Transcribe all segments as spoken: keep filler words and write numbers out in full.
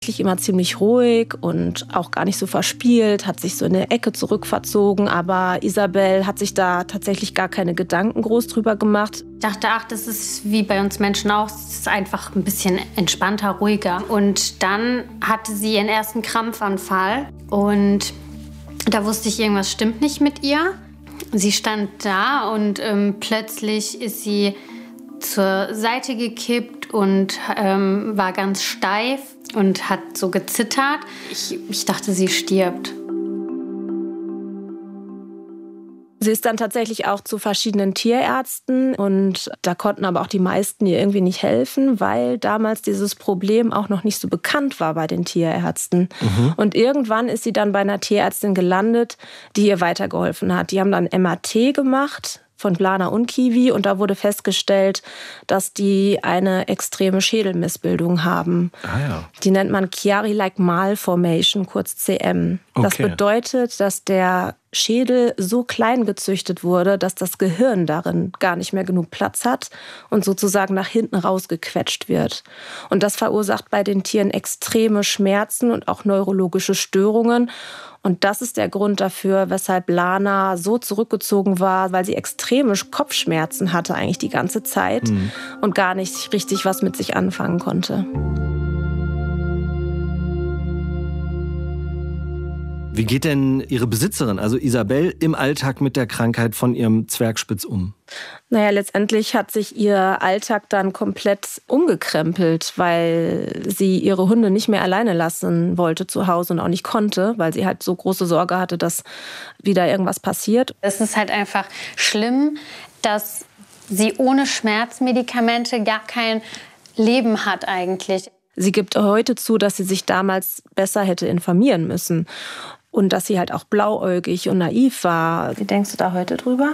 immer ziemlich ruhig und auch gar nicht so verspielt, hat sich so in eine Ecke zurückverzogen. Aber Isabel hat sich da tatsächlich gar keine Gedanken groß drüber gemacht. Ich dachte, ach, das ist wie bei uns Menschen auch, es ist einfach ein bisschen entspannter, ruhiger. Und dann hatte sie ihren ersten Krampfanfall und da wusste ich, irgendwas stimmt nicht mit ihr. Sie stand da und ähm, plötzlich ist sie zur Seite gekippt und ähm, war ganz steif und hat so gezittert. Ich, ich dachte, sie stirbt. Sie ist dann tatsächlich auch zu verschiedenen Tierärzten und da konnten aber auch die meisten ihr irgendwie nicht helfen, weil damals dieses Problem auch noch nicht so bekannt war bei den Tierärzten. Mhm. Und irgendwann ist sie dann bei einer Tierärztin gelandet, die ihr weitergeholfen hat. Die haben dann M R T gemacht von Blana und Kiwi und da wurde festgestellt, dass die eine extreme Schädelmissbildung haben. Ah, ja. Die nennt man Chiari-like Malformation, kurz C M. Okay. Das bedeutet, dass der Schädel so klein gezüchtet wurde, dass das Gehirn darin gar nicht mehr genug Platz hat und sozusagen nach hinten rausgequetscht wird. Und das verursacht bei den Tieren extreme Schmerzen und auch neurologische Störungen. Und das ist der Grund dafür, weshalb Lana so zurückgezogen war, weil sie extreme Kopfschmerzen hatte eigentlich die ganze Zeit mhm. und gar nicht richtig was mit sich anfangen konnte. Wie geht denn Ihre Besitzerin, also Isabel, im Alltag mit der Krankheit von ihrem Zwergspitz um? Naja, letztendlich hat sich ihr Alltag dann komplett umgekrempelt, weil sie ihre Hunde nicht mehr alleine lassen wollte zu Hause und auch nicht konnte, weil sie halt so große Sorge hatte, dass wieder irgendwas passiert. Es ist halt einfach schlimm, dass sie ohne Schmerzmedikamente gar kein Leben hat eigentlich. Sie gibt heute zu, dass sie sich damals besser hätte informieren müssen und dass sie halt auch blauäugig und naiv war. Wie denkst du da heute drüber?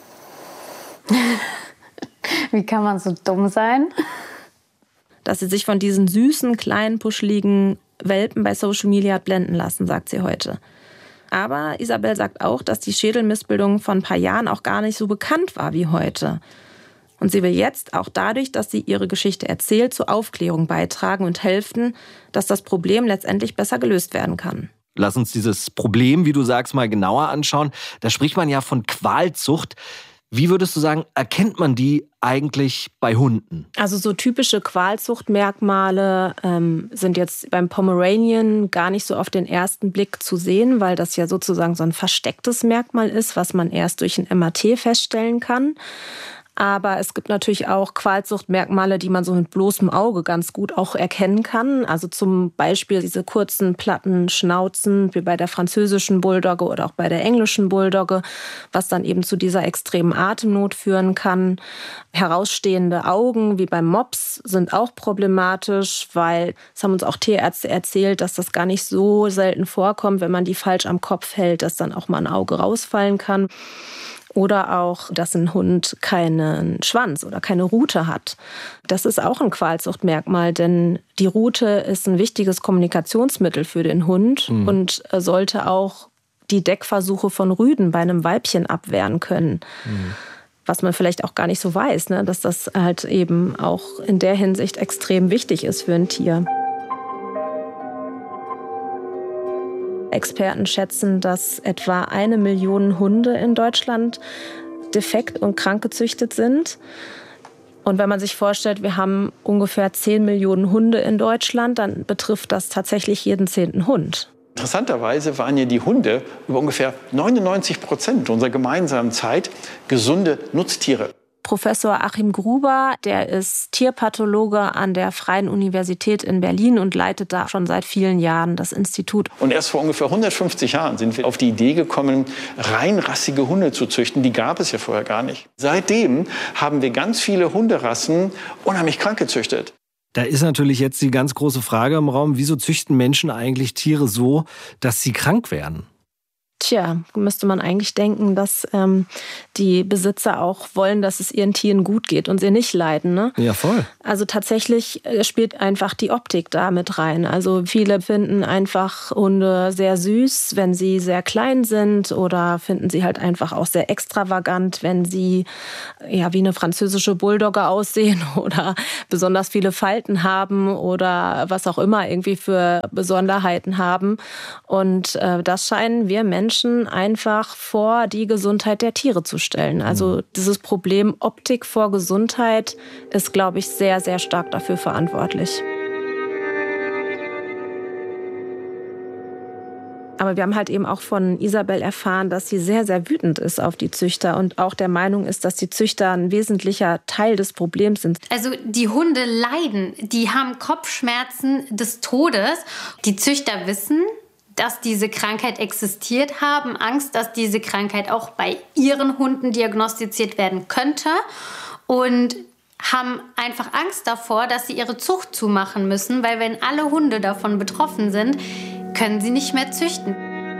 Wie kann man so dumm sein? Dass sie sich von diesen süßen, kleinen, puscheligen Welpen bei Social Media hat blenden lassen, sagt sie heute. Aber Isabel sagt auch, dass die Schädelmissbildung von ein paar Jahren auch gar nicht so bekannt war wie heute. Und sie will jetzt auch dadurch, dass sie ihre Geschichte erzählt, zur Aufklärung beitragen und helfen, dass das Problem letztendlich besser gelöst werden kann. Lass uns dieses Problem, wie du sagst, mal genauer anschauen. Da spricht man ja von Qualzucht. Wie würdest du sagen, erkennt man die eigentlich bei Hunden? Also so typische Qualzuchtmerkmale ähm, sind jetzt beim Pomeranian gar nicht so auf den ersten Blick zu sehen, weil das ja sozusagen so ein verstecktes Merkmal ist, was man erst durch ein M R T feststellen kann. Aber es gibt natürlich auch Qualzuchtmerkmale, die man so mit bloßem Auge ganz gut auch erkennen kann. Also zum Beispiel diese kurzen, platten Schnauzen, wie bei der französischen Bulldogge oder auch bei der englischen Bulldogge, was dann eben zu dieser extremen Atemnot führen kann. Herausstehende Augen, wie beim Mops, sind auch problematisch, weil es haben uns auch Tierärzte erzählt, dass das gar nicht so selten vorkommt, wenn man die falsch am Kopf hält, dass dann auch mal ein Auge rausfallen kann. Oder auch, dass ein Hund keinen Schwanz oder keine Rute hat. Das ist auch ein Qualzuchtmerkmal, denn die Rute ist ein wichtiges Kommunikationsmittel für den Hund mhm. und sollte auch die Deckversuche von Rüden bei einem Weibchen abwehren können. Mhm. Was man vielleicht auch gar nicht so weiß, ne? Dass das halt eben auch in der Hinsicht extrem wichtig ist für ein Tier. Experten schätzen, dass etwa eine Million Hunde in Deutschland defekt und krank gezüchtet sind. Und wenn man sich vorstellt, wir haben ungefähr zehn Millionen Hunde in Deutschland, dann betrifft das tatsächlich jeden zehnten Hund. Interessanterweise waren ja die Hunde über ungefähr neunundneunzig Prozent unserer gemeinsamen Zeit gesunde Nutztiere. Professor Achim Gruber, der ist Tierpathologe an der Freien Universität in Berlin und leitet da schon seit vielen Jahren das Institut. Und erst vor ungefähr hundertfünfzig Jahren sind wir auf die Idee gekommen, reinrassige Hunde zu züchten. Die gab es ja vorher gar nicht. Seitdem haben wir ganz viele Hunderassen unheimlich krank gezüchtet. Da ist natürlich jetzt die ganz große Frage im Raum, wieso züchten Menschen eigentlich Tiere so, dass sie krank werden? Tja, müsste man eigentlich denken, dass ähm, die Besitzer auch wollen, dass es ihren Tieren gut geht und sie nicht leiden. Ne? Ja, voll. Also tatsächlich spielt einfach die Optik da mit rein. Also viele finden einfach Hunde sehr süß, wenn sie sehr klein sind, oder finden sie halt einfach auch sehr extravagant, wenn sie ja wie eine französische Bulldogge aussehen oder besonders viele Falten haben oder was auch immer irgendwie für Besonderheiten haben. Und äh, das scheinen wir Menschen einfach vor die Gesundheit der Tiere zu stellen. Also dieses Problem Optik vor Gesundheit ist, glaube ich, sehr, sehr stark dafür verantwortlich. Aber wir haben halt eben auch von Isabel erfahren, dass sie sehr, sehr wütend ist auf die Züchter und auch der Meinung ist, dass die Züchter ein wesentlicher Teil des Problems sind. Also die Hunde leiden, die haben Kopfschmerzen des Todes. Die Züchter wissen, dass diese Krankheit existiert, haben Angst, dass diese Krankheit auch bei ihren Hunden diagnostiziert werden könnte und haben einfach Angst davor, dass sie ihre Zucht zumachen müssen, weil wenn alle Hunde davon betroffen sind, können sie nicht mehr züchten.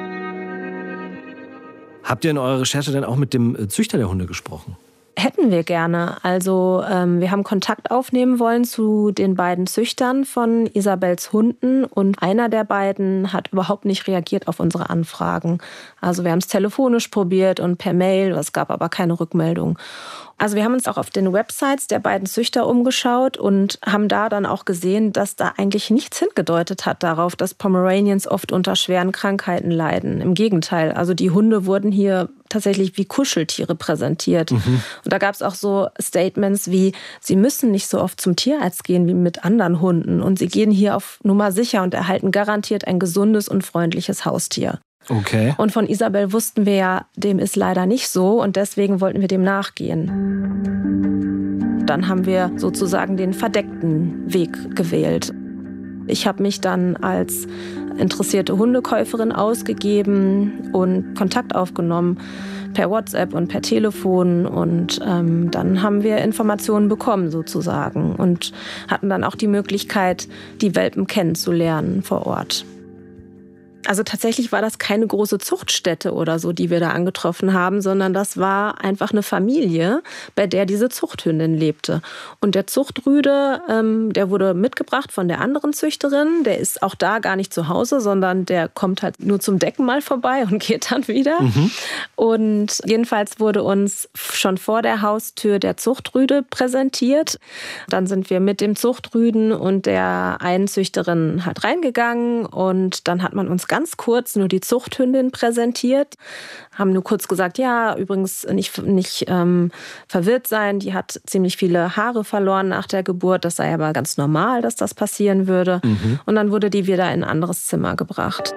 Habt ihr in eurer Recherche denn auch mit dem Züchter der Hunde gesprochen? Hätten wir gerne. Also ähm, wir haben Kontakt aufnehmen wollen zu den beiden Züchtern von Isabels Hunden und einer der beiden hat überhaupt nicht reagiert auf unsere Anfragen. Also wir haben es telefonisch probiert und per Mail, es gab aber keine Rückmeldung. Also wir haben uns auch auf den Websites der beiden Züchter umgeschaut und haben da dann auch gesehen, dass da eigentlich nichts hingedeutet hat darauf, dass Pomeranians oft unter schweren Krankheiten leiden. Im Gegenteil, also die Hunde wurden hier tatsächlich wie Kuscheltiere präsentiert. Mhm. Und da gab es auch so Statements wie, sie müssen nicht so oft zum Tierarzt gehen wie mit anderen Hunden und sie gehen hier auf Nummer sicher und erhalten garantiert ein gesundes und freundliches Haustier. Okay. Und von Isabel wussten wir ja, dem ist leider nicht so und deswegen wollten wir dem nachgehen. Dann haben wir sozusagen den verdeckten Weg gewählt. Ich habe mich dann als interessierte Hundekäuferin ausgegeben und Kontakt aufgenommen per WhatsApp und per Telefon und ähm, dann haben wir Informationen bekommen sozusagen und hatten dann auch die Möglichkeit, die Welpen kennenzulernen vor Ort. Also tatsächlich war das keine große Zuchtstätte oder so, die wir da angetroffen haben, sondern das war einfach eine Familie, bei der diese Zuchthündin lebte. Und der Zuchtrüde, ähm, der wurde mitgebracht von der anderen Züchterin. Der ist auch da gar nicht zu Hause, sondern der kommt halt nur zum Decken mal vorbei und geht dann wieder. Mhm. Und jedenfalls wurde uns schon vor der Haustür der Zuchtrüde präsentiert. Dann sind wir mit dem Zuchtrüden und der einen Züchterin halt reingegangen und dann hat man uns ganz kurz nur die Zuchthündin präsentiert, haben nur kurz gesagt, ja, übrigens nicht, nicht ähm, verwirrt sein, die hat ziemlich viele Haare verloren nach der Geburt, das sei aber ganz normal, dass das passieren würde. Mhm. Und dann wurde die wieder in ein anderes Zimmer gebracht.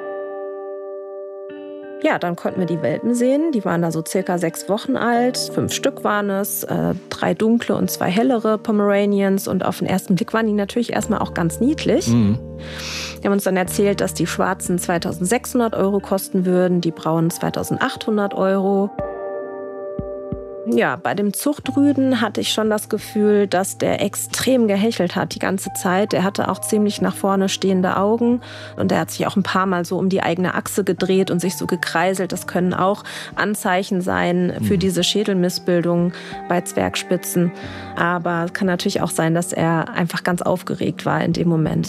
Ja, dann konnten wir die Welpen sehen. Die waren da so circa sechs Wochen alt. Fünf Stück waren es. Äh, drei dunkle und zwei hellere Pomeranians. Und auf den ersten Blick waren die natürlich erstmal auch ganz niedlich. Mhm. Die haben uns dann erzählt, dass die schwarzen zweitausendsechshundert Euro kosten würden, die braunen zweitausendachthundert Euro. Ja, bei dem Zuchtrüden hatte ich schon das Gefühl, dass der extrem gehechelt hat die ganze Zeit. Er hatte auch ziemlich nach vorne stehende Augen und er hat sich auch ein paar Mal so um die eigene Achse gedreht und sich so gekreiselt. Das können auch Anzeichen sein für diese Schädelmissbildung bei Zwergspitzen. Aber es kann natürlich auch sein, dass er einfach ganz aufgeregt war in dem Moment.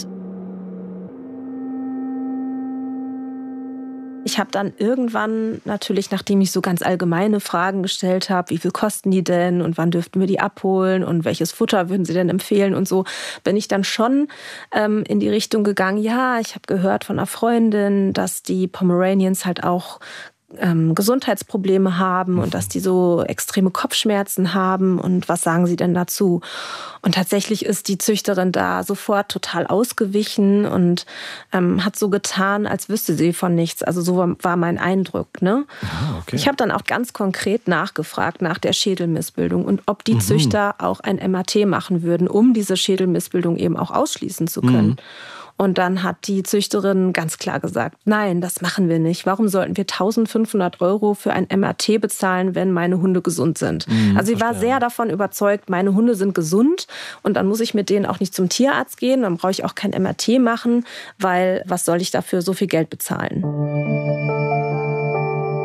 Ich habe dann irgendwann natürlich, nachdem ich so ganz allgemeine Fragen gestellt habe, wie viel kosten die denn und wann dürften wir die abholen und welches Futter würden sie denn empfehlen und so, bin ich dann schon ähm, in die Richtung gegangen, ja, ich habe gehört von einer Freundin, dass die Pomeranians halt auch ähm, Gesundheitsprobleme haben und dass die so extreme Kopfschmerzen haben und was sagen sie denn dazu? Und tatsächlich ist die Züchterin da sofort total ausgewichen und ähm, hat so getan, als wüsste sie von nichts. Also so war, war mein Eindruck. Ne? Ah, okay. Ich habe dann auch ganz konkret nachgefragt nach der Schädelmissbildung und ob die mhm. Züchter auch ein M R T machen würden, um diese Schädelmissbildung eben auch ausschließen zu können. Mhm. Und dann hat die Züchterin ganz klar gesagt, nein, das machen wir nicht. Warum sollten wir eintausendfünfhundert Euro für ein M R T bezahlen, wenn meine Hunde gesund sind? Mhm, also sie war sehr davon überzeugt, meine Hunde sind gesund und dann muss ich mit denen auch nicht zum Tierarzt gehen, dann brauche ich auch kein M R T machen, weil was soll ich dafür so viel Geld bezahlen?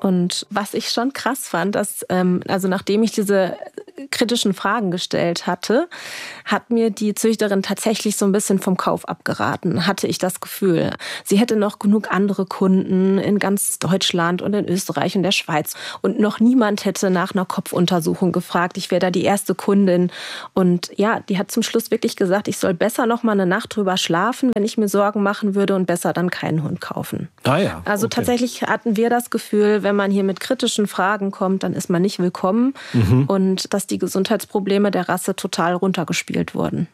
Und was ich schon krass fand, dass, ähm, also nachdem ich diese kritischen Fragen gestellt hatte, hat mir die Züchterin tatsächlich so ein bisschen vom Kauf abgeraten, hatte ich das Gefühl. Sie hätte noch genug andere Kunden in ganz Deutschland und in Österreich und der Schweiz. Und noch niemand hätte nach einer Kopfuntersuchung gefragt. Ich wäre da die erste Kundin. Und ja, die hat zum Schluss wirklich gesagt, ich soll besser noch mal eine Nacht drüber schlafen, wenn ich mir Sorgen machen würde, und besser dann keinen Hund kaufen. Ah ja, also okay. Tatsächlich hatten wir das Gefühl, wenn man hier mit kritischen Fragen kommt, dann ist man nicht willkommen. Mhm. Und dass die Gesundheitsprobleme der Rasse total runtergespielt wurden.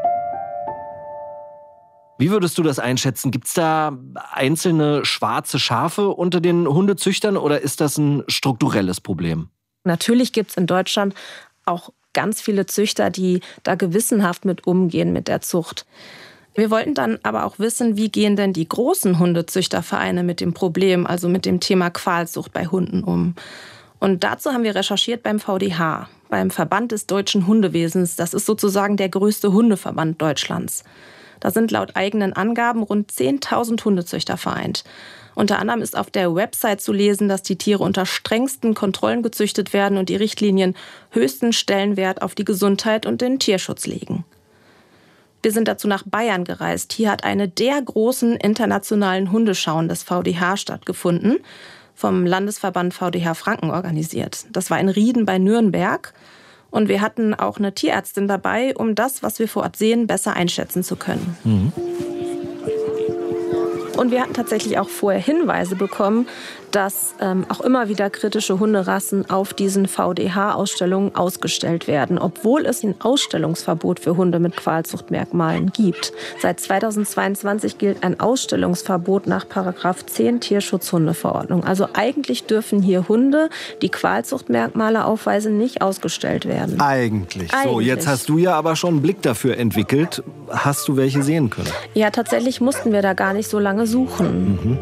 Wie würdest du das einschätzen? Gibt es da einzelne schwarze Schafe unter den Hundezüchtern oder ist das ein strukturelles Problem? Natürlich gibt es in Deutschland auch ganz viele Züchter, die da gewissenhaft mit umgehen mit der Zucht. Wir wollten dann aber auch wissen, wie gehen denn die großen Hundezüchtervereine mit dem Problem, also mit dem Thema Qualzucht bei Hunden um. Und dazu haben wir recherchiert beim V D H, beim Verband des Deutschen Hundewesens. Das ist sozusagen der größte Hundeverband Deutschlands. Da sind laut eigenen Angaben rund zehntausend Hundezüchter vereint. Unter anderem ist auf der Website zu lesen, dass die Tiere unter strengsten Kontrollen gezüchtet werden und die Richtlinien höchsten Stellenwert auf die Gesundheit und den Tierschutz legen. Wir sind dazu nach Bayern gereist. Hier hat eine der großen internationalen Hundeschauen des V D H stattgefunden, vom Landesverband V D H Franken organisiert. Das war in Rieden bei Nürnberg. Und wir hatten auch eine Tierärztin dabei, um das, was wir vor Ort sehen, besser einschätzen zu können. Mhm. Und wir hatten tatsächlich auch vorher Hinweise bekommen, dass ähm, auch immer wieder kritische Hunderassen auf diesen V D H-Ausstellungen ausgestellt werden, obwohl es ein Ausstellungsverbot für Hunde mit Qualzuchtmerkmalen gibt. Seit zweitausendzweiundzwanzig gilt ein Ausstellungsverbot nach Paragraph zehn Tierschutzhundeverordnung. Also eigentlich dürfen hier Hunde, die Qualzuchtmerkmale aufweisen, nicht ausgestellt werden. Eigentlich. Eigentlich. So, jetzt hast du ja aber schon einen Blick dafür entwickelt. Hast du welche sehen können? Ja, tatsächlich mussten wir da gar nicht so lange suchen. Mhm.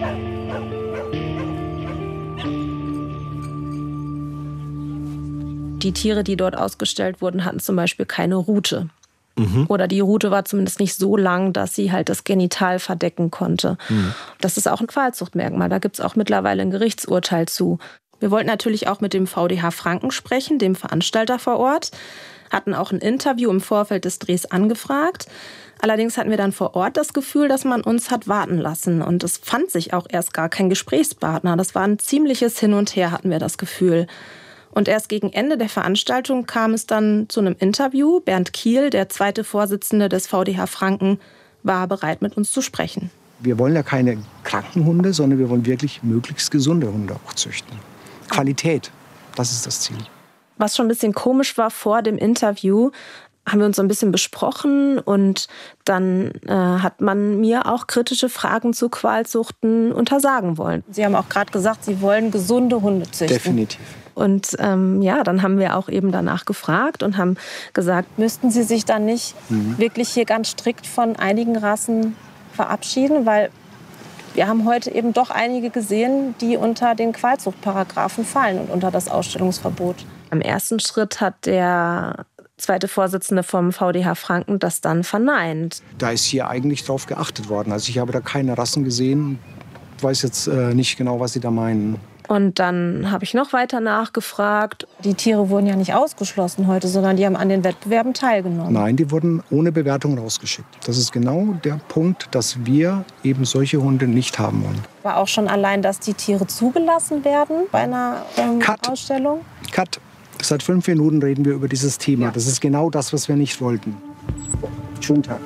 Die Tiere, die dort ausgestellt wurden, hatten zum Beispiel keine Rute. Mhm. Oder die Rute war zumindest nicht so lang, dass sie halt das Genital verdecken konnte. Mhm. Das ist auch ein Qualzuchtmerkmal. Da gibt es auch mittlerweile ein Gerichtsurteil zu. Wir wollten natürlich auch mit dem V D H Franken sprechen, dem Veranstalter vor Ort. Hatten auch ein Interview im Vorfeld des Drehs angefragt. Allerdings hatten wir dann vor Ort das Gefühl, dass man uns hat warten lassen. Und es fand sich auch erst gar kein Gesprächspartner. Das war ein ziemliches Hin und Her, hatten wir das Gefühl. Und erst gegen Ende der Veranstaltung kam es dann zu einem Interview. Bernd Kiel, der zweite Vorsitzende des V D H Franken, war bereit, mit uns zu sprechen. Wir wollen ja keine kranken Hunde, sondern wir wollen wirklich möglichst gesunde Hunde auch züchten. Qualität, das ist das Ziel. Was schon ein bisschen komisch war vor dem Interview, haben wir uns so ein bisschen besprochen und dann äh, hat man mir auch kritische Fragen zu Qualzuchten untersagen wollen. Sie haben auch gerade gesagt, Sie wollen gesunde Hunde züchten. Definitiv. Und ähm, ja, dann haben wir auch eben danach gefragt und haben gesagt, müssten Sie sich dann nicht mhm. wirklich hier ganz strikt von einigen Rassen verabschieden, weil wir haben heute eben doch einige gesehen, die unter den Qualzuchtparagraphen fallen und unter das Ausstellungsverbot. Im ersten Schritt hat der zweite Vorsitzende vom V D H Franken das dann verneint. Da ist hier eigentlich drauf geachtet worden. Also ich habe da keine Rassen gesehen. Ich weiß jetzt äh, nicht genau, was Sie da meinen. Und dann habe ich noch weiter nachgefragt. Die Tiere wurden ja nicht ausgeschlossen heute, sondern die haben an den Wettbewerben teilgenommen. Nein, die wurden ohne Bewertung rausgeschickt. Das ist genau der Punkt, dass wir eben solche Hunde nicht haben wollen. War auch schon allein, dass die Tiere zugelassen werden bei einer ähm, Cut. Ausstellung? Cut. Seit fünf Minuten reden wir über dieses Thema. Ja. Das ist genau das, was wir nicht wollten. Schönen Tag.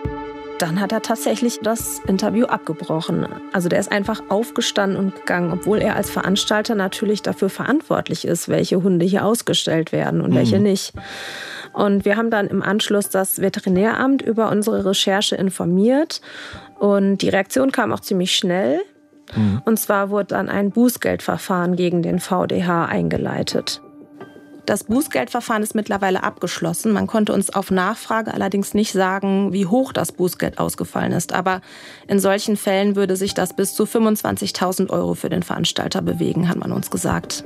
Dann hat er tatsächlich das Interview abgebrochen. Also der ist einfach aufgestanden und gegangen, obwohl er als Veranstalter natürlich dafür verantwortlich ist, welche Hunde hier ausgestellt werden und mhm. welche nicht. Und wir haben dann im Anschluss das Veterinäramt über unsere Recherche informiert. Und die Reaktion kam auch ziemlich schnell. Mhm. Und zwar wurde dann ein Bußgeldverfahren gegen den V D H eingeleitet. Das Bußgeldverfahren ist mittlerweile abgeschlossen. Man konnte uns auf Nachfrage allerdings nicht sagen, wie hoch das Bußgeld ausgefallen ist. Aber in solchen Fällen würde sich das bis zu fünfundzwanzigtausend Euro für den Veranstalter bewegen, hat man uns gesagt.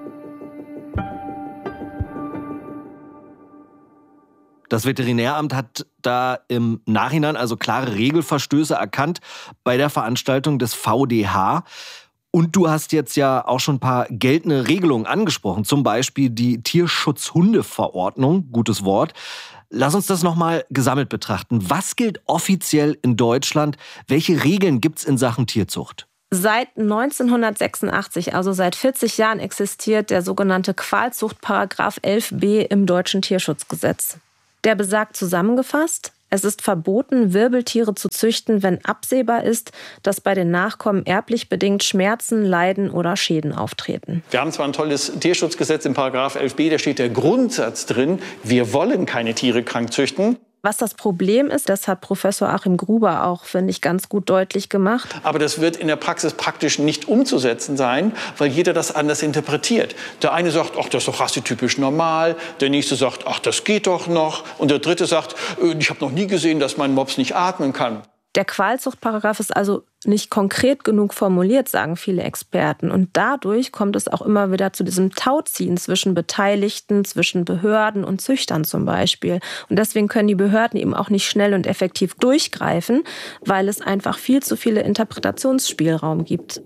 Das Veterinäramt hat da im Nachhinein also klare Regelverstöße erkannt bei der Veranstaltung des V D H. Und du hast jetzt ja auch schon ein paar geltende Regelungen angesprochen, zum Beispiel die Tierschutzhundeverordnung, gutes Wort. Lass uns das nochmal gesammelt betrachten. Was gilt offiziell in Deutschland? Welche Regeln gibt's in Sachen Tierzucht? Seit neunzehnhundertsechsundachtzig, also seit vierzig Jahren, existiert der sogenannte Qualzuchtparagraph elf b im deutschen Tierschutzgesetz. Der besagt zusammengefasst: Es ist verboten, Wirbeltiere zu züchten, wenn absehbar ist, dass bei den Nachkommen erblich bedingt Schmerzen, Leiden oder Schäden auftreten. Wir haben zwar ein tolles Tierschutzgesetz im Paragraph elf b, da steht der Grundsatz drin, wir wollen keine Tiere krank züchten. Was das Problem ist, das hat Professor Achim Gruber auch, finde ich, ganz gut deutlich gemacht. Aber das wird in der Praxis praktisch nicht umzusetzen sein, weil jeder das anders interpretiert. Der eine sagt, ach, das ist doch rassetypisch normal. Der nächste sagt, ach, das geht doch noch. Und der dritte sagt, ich habe noch nie gesehen, dass mein Mops nicht atmen kann. Der Qualzuchtparagraph ist also nicht konkret genug formuliert, sagen viele Experten. Und dadurch kommt es auch immer wieder zu diesem Tauziehen zwischen Beteiligten, zwischen Behörden und Züchtern zum Beispiel. Und deswegen können die Behörden eben auch nicht schnell und effektiv durchgreifen, weil es einfach viel zu viele Interpretationsspielraum gibt.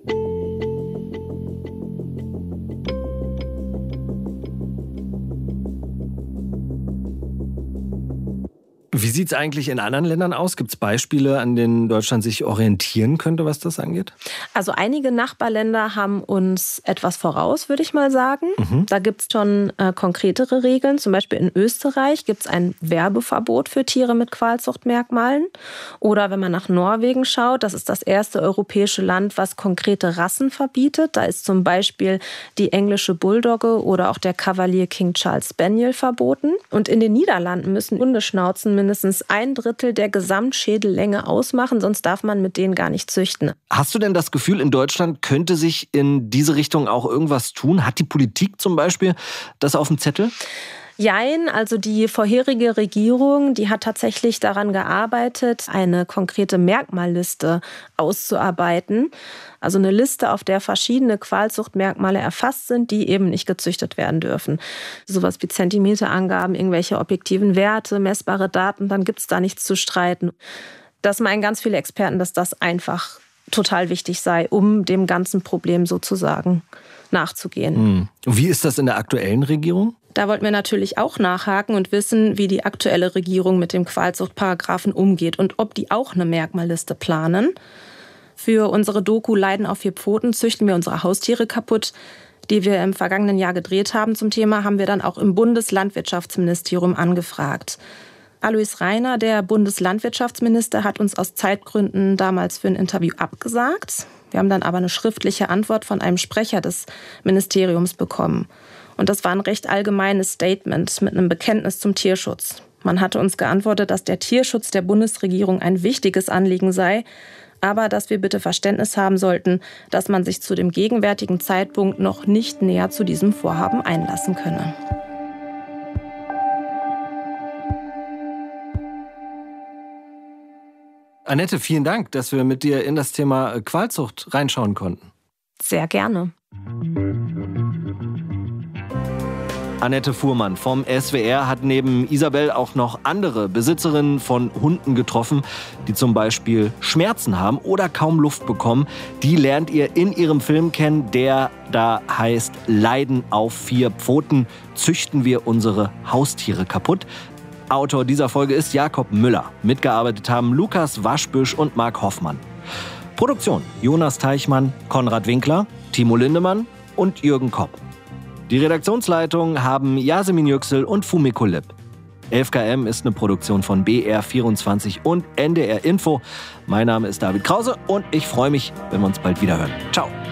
Wie sieht es eigentlich in anderen Ländern aus? Gibt es Beispiele, an denen Deutschland sich orientieren könnte, was das angeht? Also einige Nachbarländer haben uns etwas voraus, würde ich mal sagen. Mhm. Da gibt es schon äh, konkretere Regeln. Zum Beispiel in Österreich gibt es ein Werbeverbot für Tiere mit Qualzuchtmerkmalen. Oder wenn man nach Norwegen schaut, das ist das erste europäische Land, was konkrete Rassen verbietet. Da ist zum Beispiel die englische Bulldogge oder auch der Cavalier King Charles Spaniel verboten. Und in den Niederlanden müssen Hundeschnauzen mindestens ein Drittel der Gesamtschädellänge ausmachen, sonst darf man mit denen gar nicht züchten. Hast du denn das Gefühl, in Deutschland könnte sich in diese Richtung auch irgendwas tun? Hat die Politik zum Beispiel das auf dem Zettel? Jein, also die vorherige Regierung, die hat tatsächlich daran gearbeitet, eine konkrete Merkmalliste auszuarbeiten. Also eine Liste, auf der verschiedene Qualzuchtmerkmale erfasst sind, die eben nicht gezüchtet werden dürfen. Sowas wie Zentimeterangaben, irgendwelche objektiven Werte, messbare Daten, dann gibt es da nichts zu streiten. Das meinen ganz viele Experten, dass das einfach total wichtig sei, um dem ganzen Problem sozusagen nachzugehen. Hm. Wie ist das in der aktuellen Regierung? Da wollten wir natürlich auch nachhaken und wissen, wie die aktuelle Regierung mit dem Qualzuchtparagraphen umgeht und ob die auch eine Merkmalliste planen. Für unsere Doku Leiden auf vier Pfoten züchten wir unsere Haustiere kaputt, die wir im vergangenen Jahr gedreht haben zum Thema, haben wir dann auch im Bundeslandwirtschaftsministerium angefragt. Alois Rainer, der Bundeslandwirtschaftsminister, hat uns aus Zeitgründen damals für ein Interview abgesagt. Wir haben dann aber eine schriftliche Antwort von einem Sprecher des Ministeriums bekommen. Und das war ein recht allgemeines Statement mit einem Bekenntnis zum Tierschutz. Man hatte uns geantwortet, dass der Tierschutz der Bundesregierung ein wichtiges Anliegen sei, aber dass wir bitte Verständnis haben sollten, dass man sich zu dem gegenwärtigen Zeitpunkt noch nicht näher zu diesem Vorhaben einlassen könne. Annette, vielen Dank, dass wir mit dir in das Thema Qualzucht reinschauen konnten. Sehr gerne. Annette Fuhrmann vom S W R hat neben Isabel auch noch andere Besitzerinnen von Hunden getroffen, die zum Beispiel Schmerzen haben oder kaum Luft bekommen. Die lernt ihr in ihrem Film kennen, der da heißt Leiden auf vier Pfoten, züchten wir unsere Haustiere kaputt. Autor dieser Folge ist Jakob Müller. Mitgearbeitet haben Lukas Waschbüsch und Marc Hoffmann. Produktion Jonas Teichmann, Konrad Winkler, Timo Lindemann und Jürgen Kopp. Die Redaktionsleitung haben Yasemin Yüksel und Fumiko Lipp. elf K M ist eine Produktion von B R vierundzwanzig und N D R Info. Mein Name ist David Krause und ich freue mich, wenn wir uns bald wieder hören. Ciao.